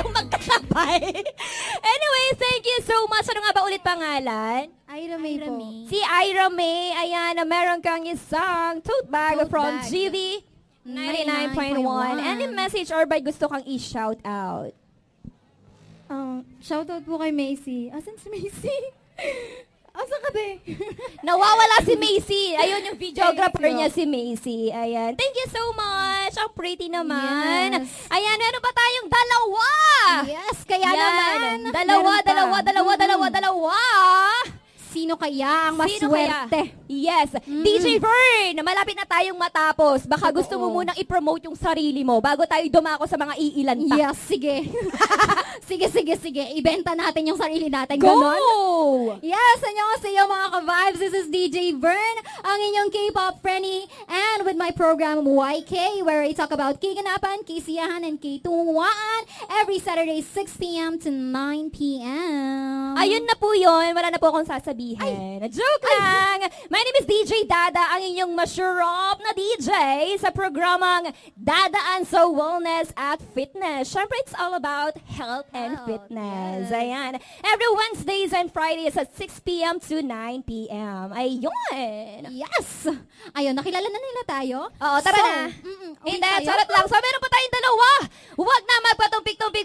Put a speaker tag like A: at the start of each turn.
A: yung magkasabay. Anyway, thank you so much. Ano nga ba ulit pangalan?
B: Ira May po.
A: Si Ira May. Ayan, meron kang isang tote bag
B: Tote
A: from
B: bag.
A: GV 99.1. Any message or by gusto kang i-shout out?
B: Shoutout po kay Macy. Asan si Macy? Asan ka din?
A: Nawawala si Macy. Ayun yung videographer
B: Thank you.
A: niya si Macy. Ayan. Thank you so much. Ang pretty naman.
B: Yes.
A: Ayan, meron pa tayong dalawa.
B: Yes, kaya
A: Yan.
B: naman.
A: Dalawa.
B: Sino kaya ang
A: Sino
B: maswerte?
A: kaya? Yes. DJ Vern, malapit na tayong matapos. Baka gusto mo munang i-promote yung sarili mo bago tayo dumako sa mga iilan pa.
B: Yes, sige. sige. Ibenta natin yung sarili natin.
A: Go!
B: Ganon. Yes, annyeonghaseyo mga ka-vibes. This is DJ Vern, ang inyong K-pop friendly, and with my program YK, where I talk about kiganapan, kisiyahan, and kitungwaan every Saturday 6 p.m. to 9 p.m.
A: Ayun na po yun. Wala na po akong sasabihin. Joke lang! My name is DJ Dada, ang inyong masyurop na DJ sa programang Dadaan sa Wellness at Fitness. Siyempre, it's all about health and fitness.
B: yes.
A: Ayan. Every Wednesdays and Fridays at 6 p.m. to 9 p.m. Ayun!
B: Yes! Ayun, nakilala na nila tayo?
A: Oo, tara na.
B: uwi
A: Hindi,
B: tayo?
A: charot lang. So, meron pa tayong dalawa. Huwag na magpatumpik-tumpik